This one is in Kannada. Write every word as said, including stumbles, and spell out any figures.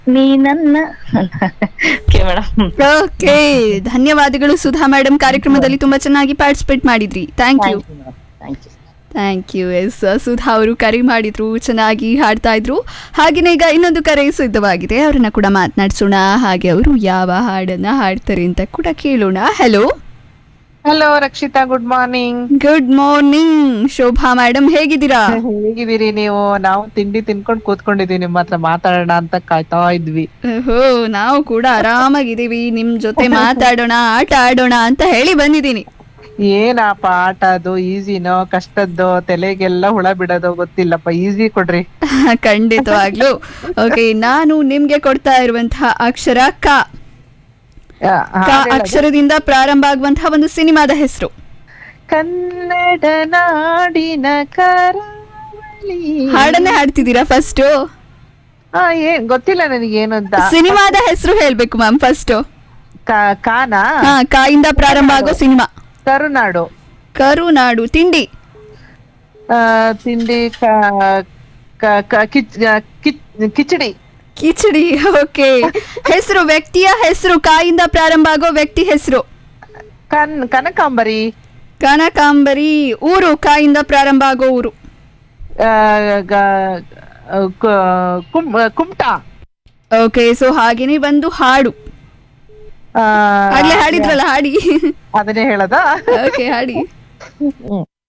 ನೀ ನನ್ನ ಓಕೆ ಮೇಡಮ್. ಓಕೆ, ಧನ್ಯವಾದಗಳು ಸುಧಾ ಮೇಡಮ್. ಕಾರ್ಯಕ್ರಮದಲ್ಲಿ ತುಂಬಾ ಚೆನ್ನಾಗಿ ಪಾರ್ಟಿಸಿಪೇಟ್ ಮಾಡಿದ್ರಿ. Thank you. Thank you. Thank you. S, Sudha ಅವರು ಕರೆ ಮಾಡಿದ್ರು, ಚೆನ್ನಾಗಿ ಹಾಡ್ತಾ ಇದ್ರು. ಹಾಗೆಯೇ ಈಗ ಇನ್ನೊಂದು ಕರೆ ಸಿದ್ಧವಾಗಿದೆ, ಅವರನ್ನ ಕೂಡ ಮಾತನಾಡಿಸೋಣ. ಹಾಗೆ ಅವರು ಯಾವ ಹಾಡನ್ನ ಹಾಡ್ತಾರೆ ಅಂತ ಕೂಡ ಕೇಳೋಣ. Hello hello Rakshita, good morning. Good morning Shobha madam, ಹೇಗಿದ್ದೀರಾ? ಹೇಗಿದ್ದೀರಿ ನೀವು? ನಾವು ತಿಂಡಿ ತಿನ್ಕೊಂಡ್ ಕೂತ್ಕೊಂಡಿದೀವಿ, ನಿಮ್ಮ ಹತ್ರ ಮಾತಾಡೋಣ ಅಂತ ಕಾಯ್ತಾ ಇದ್ವಿ. ಓಹೋ, ನಾವು ಕೂಡ ಆರಾಮಾಗಿದ್ದೀವಿ, ನಿಮ್ ಜೊತೆ ಮಾತಾಡೋಣ, ಆಟ ಆಡೋಣ ಅಂತ ಹೇಳಿ ಬಂದಿದ್ದೀನಿ. ಏನಪ್ಪ ಆಟ ಅದು? ಈಸಿನೋ ಕಷ್ಟದ್ದೋ? ತಲೆಗೆಲ್ಲ ಹುಳ ಬಿಡೋದೋ ಗೊತ್ತಿಲ್ಲಪ್ಪ, ಈಸಿ ಕೊಡ್ರಿ. ಖಂಡಿತವಾಗ್ಲು. ಓಕೆ, ನಾನು ನಿಮ್ಗೆ ಕೊಡ್ತಾ ಇರುವಂತಹ ಅಕ್ಷರ ಕ. ಆ, ಕ ಹಾಡ್ ಹೇಳೋದು? ಅಕ್ಷರದಿಂದ ಪ್ರಾರಂಭ ಆಗುವಂತಹ ಒಂದು ಸಿನಿಮಾದ ಹೆಸರು. ಕನ್ನಡ ನಾಡಿನ ಕರಾವಳಿ. ಹಾಡನ್ನೇ ಹಾಡ್ತಿದ್ದೀರಾ ಫಸ್ಟ್? ಹಾ, ಏನ್ ಗೊತ್ತಿಲ್ಲ ನನಗೆ ಏನು ಅಂತ. ಸಿನಿಮಾದ ಹೆಸರು ಹೇಳ್ಬೇಕು ಮ್ಯಾಮ್ ಫಸ್ಟ್. ಕ- ಕಾನಾ? ಹಾ, ಕ ಇಂದ ಪ್ರಾರಂಭ ಆಗೋ ಸಿನಿಮಾ. ಕರುನಾಡು. ಕರುನಾಡು. ತಿಂಡಿ. ಆ, ತಿಂಡಿ ಕ- ಕ- ಕ- ಕಿಚ್- ಕಿಚ್- ಕಿಚಡಿ. ಕಿಚಡಿ. ಓಕೆ, ಹೆಸರು, ವ್ಯಕ್ತಿಯ ಹೆಸರು, ಕ ಇಂದ ಪ್ರಾರಂಭ ಆಗೋ ವ್ಯಕ್ತಿ ಹೆಸರು. ಕನ್ ಕನಕಾಂಬರಿ. ಕನಕಾಂಬರಿ. ಊರು, ಕ ಇಂದ ಪ್ರಾರಂಭ ಆಗೋ ಊರು. ಆ, ಗ- ಕ- ಕುಮ್- ಕುಮ್ಟಾ. ಓಕೆ, ಸೊ ಹಾಗೇನೆ ಒಂದು ಹಾಡು. ಆ, ಆಗ್ಲೇ ಹಾಡಿದ್ರಲ್ಲ, ಹಾಡಿ. ಅದನ್ನೇ ಹೇಳದ. ಓಕೆ, ಹಾಡಿ.